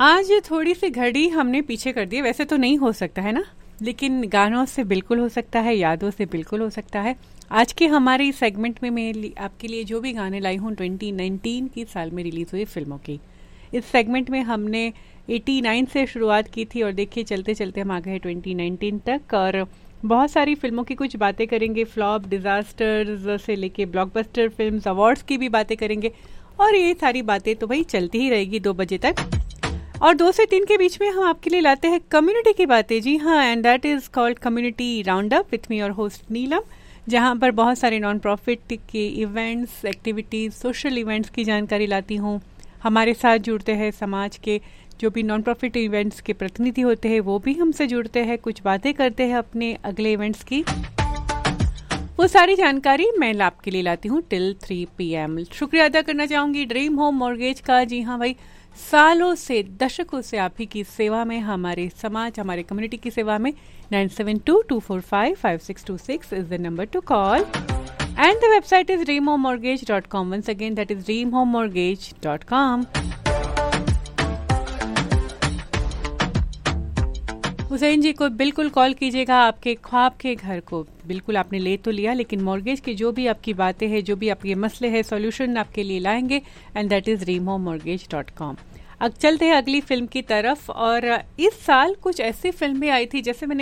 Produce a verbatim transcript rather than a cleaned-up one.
आज थोड़ी सी घड़ी हमने पीछे कर दी, वैसे तो नहीं हो सकता है ना, लेकिन गानों से बिल्कुल हो सकता है, यादों से बिल्कुल हो सकता है। आज के हमारे इस सेगमेंट में मैं आपके लिए जो भी गाने लाई हूँ ट्वेंटी नाइनटीन की साल में रिलीज़ हुई फिल्मों की। इस सेगमेंट में हमने नवासी से शुरुआत की थी और देखिए चलते चलते हम आ गए ट्वेंटी नाइनटीन तक और बहुत सारी फिल्मों की कुछ बातें करेंगे। फ्लॉप, डिज़ास्टर्स से लेके ब्लॉकबस्टर फिल्म्स, अवार्ड्स की भी बातें करेंगे और ये सारी बातें तो भाई चलती ही रहेगी दो बजे तक। और दो से तीन के बीच में हम आपके लिए लाते हैं कम्युनिटी की बातें। जी हाँ, and that is called community round up with me और होस्ट नीलम, जहाँ पर बहुत सारे नॉन प्रॉफिट के इवेंट्स, एक्टिविटीज़, सोशल इवेंट्स की जानकारी लाती हूँ। हमारे साथ जुड़ते हैं समाज के जो भी नॉन प्रॉफिट इवेंट्स के प्रतिनिधि होते हैं, वो भी हमसे जुड़ते हैं, कुछ बातें करते हैं अपने अगले इवेंट्स की। वो सारी जानकारी मैं आपके लिए लाती हूँ टिल थ्री पी एम। शुक्रिया अदा करना चाहूँगी ड्रीम होम मॉर्गेज का। जी हाँ भाई, सालों से, दशकों से आप ही की सेवा में, हमारे समाज, हमारे कम्युनिटी की सेवा में। Nine seven to to four five five six to six is the number two call and the website is dream home mortgage dot com. Once again that is dream home mortgage dot com. Hussain जी को बिल्कुल call कीजिएगा, आपके ख्वाब के घर को बिल्कुल आपने ले तो लिया, लेकिन मॉर्गेज की जो भी आपकी बातें हैं, जो भी आपके मसले हैं, सॉल्यूशन आपके लिए लाएंगे and that is dream home mortgage dot com. अब चलते हैं अगली फिल्म की तरफ। और इस साल कुछ ऐसी फिल्में आई थी, जैसे मैंने